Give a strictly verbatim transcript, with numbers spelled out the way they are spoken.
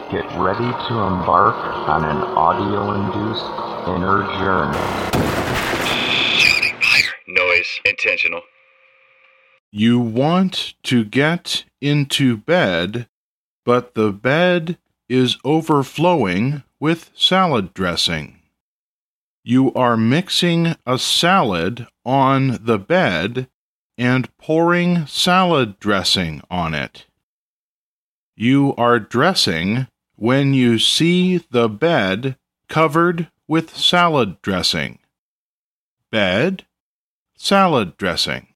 Get ready to embark on an audio-induced inner journey. Noise. Intentional. You want to get into bed, but the bed is overflowing with salad dressing. You are mixing a salad on the bed and pouring salad dressing on it. You are dressing when you see the bed covered with salad dressing. Bed, salad dressing.